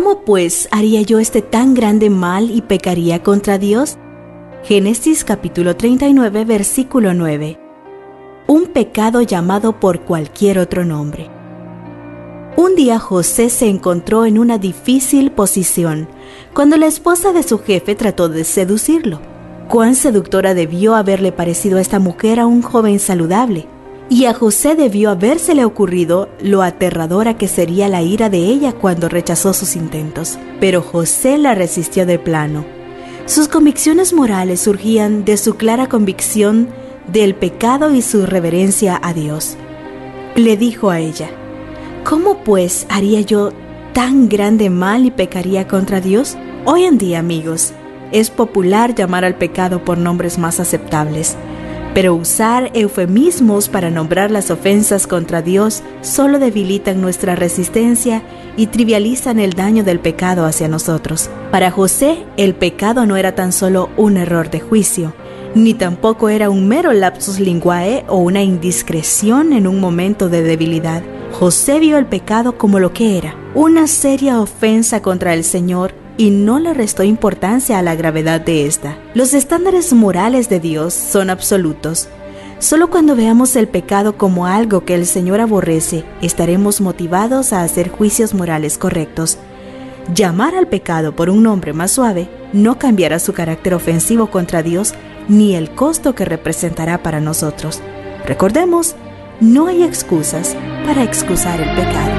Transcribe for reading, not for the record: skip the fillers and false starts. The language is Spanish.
¿Cómo pues haría yo este tan grande mal y pecaría contra Dios? Génesis capítulo 39, versículo 9. Un pecado llamado por cualquier otro nombre. Un día José se encontró en una difícil posición cuando la esposa de su jefe trató de seducirlo. Cuán seductora debió haberle parecido a esta mujer a un joven saludable. Y a José debió habérsele ocurrido lo aterradora que sería la ira de ella cuando rechazó sus intentos. Pero José la resistió de plano. Sus convicciones morales surgían de su clara convicción del pecado y su reverencia a Dios. Le dijo a ella: ¿cómo pues haría yo tan grande mal y pecaría contra Dios? Hoy en día, amigos, es popular llamar al pecado por nombres más aceptables. Pero usar eufemismos para nombrar las ofensas contra Dios solo debilitan nuestra resistencia y trivializan el daño del pecado hacia nosotros. Para José, el pecado no era tan solo un error de juicio, ni tampoco era un mero lapsus linguae o una indiscreción en un momento de debilidad. José vio el pecado como lo que era, una seria ofensa contra el Señor, y no le restó importancia a la gravedad de esta. Los estándares morales de Dios son absolutos. Solo cuando veamos el pecado como algo que el Señor aborrece, estaremos motivados a hacer juicios morales correctos. Llamar al pecado por un nombre más suave no cambiará su carácter ofensivo contra Dios ni el costo que representará para nosotros. Recordemos, no hay excusas para excusar el pecado.